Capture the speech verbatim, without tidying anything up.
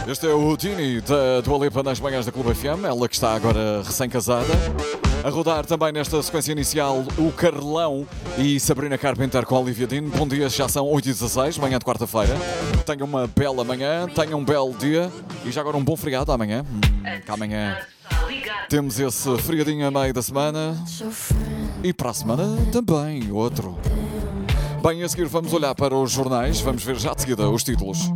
Este é o Tini da Dua Lipa nas manhãs da Clube F M, ela que está agora recém-casada. A rodar também nesta sequência inicial o Carlão e Sabrina Carpenter com a Olivia Dean. Bom dia, já são oito e dezasseis, manhã de quarta-feira. Tenham uma bela manhã, tenham um belo dia e já agora um bom feriado amanhã. Hum, que amanhã temos esse feriadinho a meio da semana e para a semana também outro. Bem, a seguir vamos olhar para os jornais, vamos ver já de seguida os títulos.